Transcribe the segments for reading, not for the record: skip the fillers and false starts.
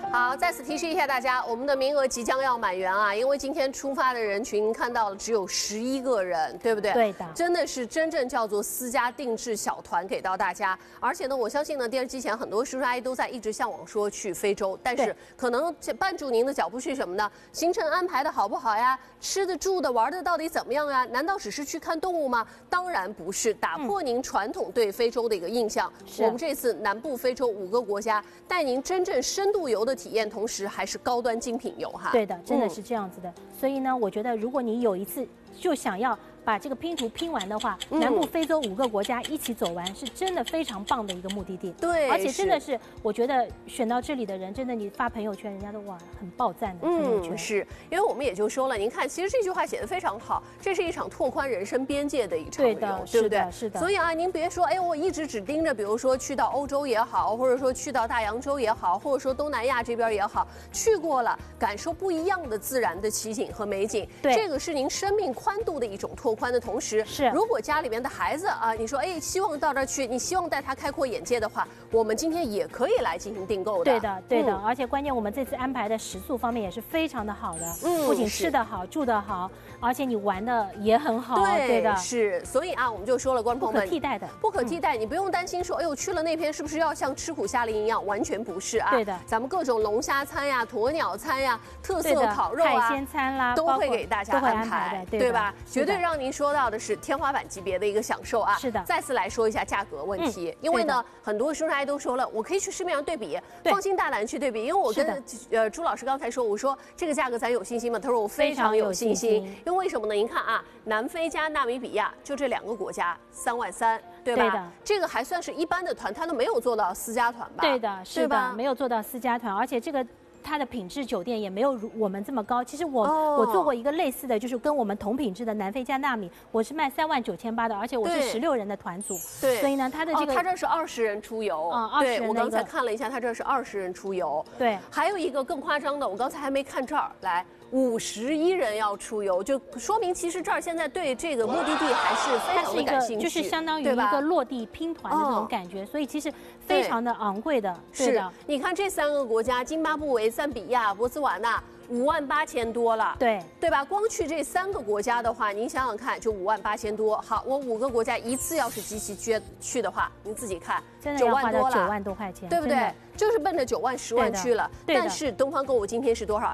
好，再次提示一下大家，我们的名额即将要满员啊！因为今天出发的人群看到了只有11个人，对不对？ 对的， 真的是真正叫做私家定制小团给到大家。而且呢，我相信呢，电视机前很多叔叔阿姨都在一直向往说去非洲，但是可能绊住您的脚步是什么呢？行程安排的好不好呀？吃的、住的、玩的到底怎么样呀？难道只是去看动物吗？当然不是，打破您传统对非洲的一个印象。我们这次南部非洲5个国家，带您真正深度游的体验，同时还是高端精品游哈。 对的，真的是这样子的。所以呢，我觉得如果你有一次就想要把这个拼图拼完的话，南部非洲5个国家一起走完，是真的非常棒的一个目的地。 对， 而且真的是，我觉得选到这里的人，真的你发朋友圈，人家都哇很爆赞的朋友圈。 是因为我们也就说了，您看，其实这句话写得非常好，这是一场拓宽人生边界的一场游，对不对？ 是的。 所以啊，您别说，哎，我一直只盯着，比如说去到欧洲也好，或者说去到大洋洲也好，或者说东南亚这边也好，去过了，感受不一样的自然的奇景和美景。 对， 这个是您生命宽度的一种拓宽的同时。 是， 如果家里面的孩子啊，你说哎，希望到这儿去，你希望带他开阔眼界的话，我们今天也可以来进行订购的。 对的，对的。而且关键我们这次安排的食宿方面也是非常的好的，不仅吃得好、住得好，而且你玩的也很好。对的， 是。所以啊，我们就说了，观众朋友们， 不可替代的， 不可替代。你不用担心说，哎呦，去了那边是不是要像吃苦夏令营一样？完全不是啊。 对的， 咱们各种龙虾餐呀、鸵鸟餐呀、特色烤肉啊、 海鲜餐啦， 都会给大家安排，对吧？绝对让您说到的是天花板级别的一个享受啊！ 是的。 再次来说一下价格问题，因为呢，很多叔叔阿姨都说了，我可以去市面上对比，放心大胆去对比。因为我跟朱老师刚才说，我说这个价格咱有信心吗？他说我非常有信心。因为为什么呢？您看啊，南非加纳米比亚就这2个国家，3万3，对吧？ 对的， 这个还算是一般的团，他都没有做到私家团吧？ 对的，是的，没有做到私家团，而且这个。它的品质酒店也没有我们这么高。其实我做过一个类似的，就是跟我们同品质的南非加纳米，我是卖39800的，而且我是16人的团组。 对， 所以呢，它的这个它这是20人出游。对，我刚才看了一下，它这是20人出游。 对， 还有一个更夸张的，我刚才还没看这儿来。51人要出游，就说明其实这儿现在对这个目的地还是非常的感兴趣， 就是相当于一个落地拼团的这种感觉，所以其实非常的昂贵的。 是，你看这3个国家：津巴布韦、赞比亚、博茨瓦纳。58000多了，对吧？光去这3个国家的话，您想想看，就58000多。好，我5个国家一次要是集齐去的话，您自己看，9万多了 ，9万多块钱， 对不对？就是奔着9万、10万去了。但是东方购物今天是多少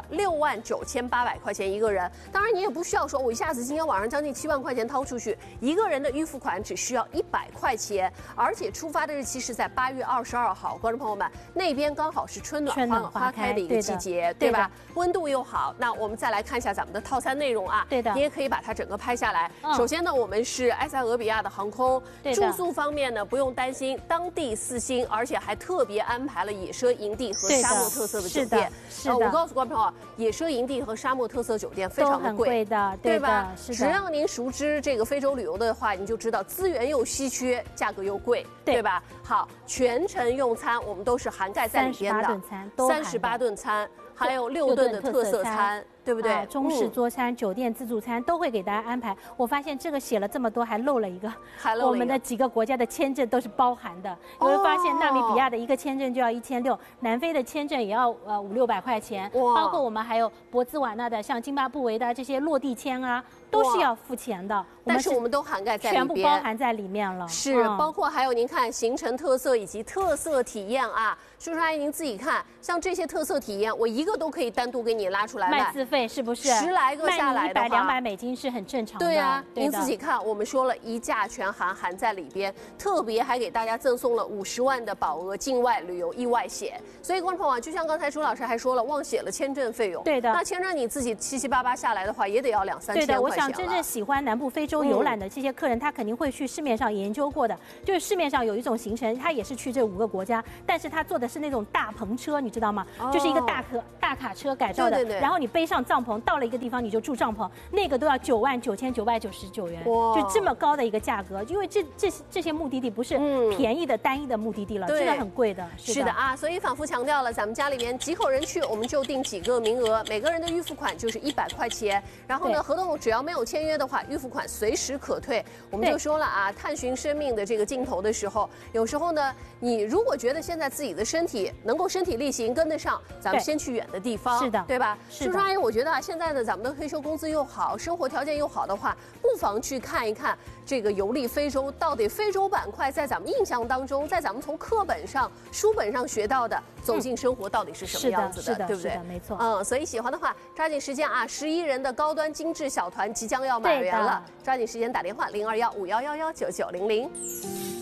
？69800块钱一个人。当然，你也不需要说我一下子今天晚上将近7万块钱掏出去，一个人的预付款只需要100块钱，而且出发的日期是在8月22号。观众朋友们，那边刚好是春暖花开的一个季节，对吧？温度又好，那我们再来看一下咱们的套餐内容啊。 对的， 你也可以把它整个拍下来。首先呢，我们是埃塞俄比亚的航空，住宿方面呢不用担心，当地4星，而且还特别安排了野奢营地和沙漠特色的酒店。 是的， 我告诉观众朋友，野奢营地和沙漠特色酒店非常的贵的， 对吧？ 只要您熟知这个非洲旅游的话，你就知道资源又稀缺，价格又贵，对吧？好，全程用餐我们都是涵盖在里边的，38顿餐。还有6顿的特色餐，对不对？ 中式桌餐、酒店自助餐都会给大家安排。我发现这个写了这么多，还漏了一个，我们的几个国家的签证都是包含的。你会发现，纳米比亚的一个签证就要1600，南非的签证也要500-600块钱，包括我们还有博兹瓦纳的，像津巴布韦的这些落地签啊，都是要付钱的。 但是我们都涵盖在里边， 全部包含在里面了。 是，包括还有您看行程特色以及特色体验啊，叔叔阿姨您自己看，像这些特色体验，我一个都可以单独给你拉出来卖自费，是不是 ？10来个下来的话 ，100-200美金是很正常的。 对啊，您自己看，我们说了一价全含在里边，特别还给大家赠送了50万的保额境外旅游意外险。所以观众朋友啊，就像刚才朱老师还说了，忘写了签证费用。 对的， 那签证你自己7七8八下来的话，也得要2-3千块钱。 对的，我想真正喜欢南部非洲游览的这些客人，他肯定会去市面上研究过的。就是市面上有一种行程，他也是去这5个国家，但是他坐的是那种大篷车，你知道吗？就是一个大卡车改造的，然后你背上帐篷，到了一个地方你就住帐篷，那个都要99999元，就这么高的一个价格。因为这些目的地不是便宜的单一的目的地了，真的很贵的。 是的啊，所以反复强调了，咱们家里面几口人去，我们就定几个名额，每个人的预付款就是100块钱。然后呢，合同只要没有签约的话，预付款随时可退。我们就说了啊，探寻生命的这个尽头的时候，有时候呢，你如果觉得现在自己的身身体能够身体力行跟得上，咱们先去远的地方， 是的， 对吧？ 是的。 叔叔阿姨，我觉得啊，现在呢，咱们的退休工资又好，生活条件又好的话，不妨去看一看这个游历非洲，到底非洲板块在咱们印象当中，在咱们从课本上、书本上学到的走进生活到底是什么样子的，对不对？ 没错。 所以喜欢的话，抓紧时间啊！11人的高端精致小团即将要满员了，抓紧时间打电话0215111990。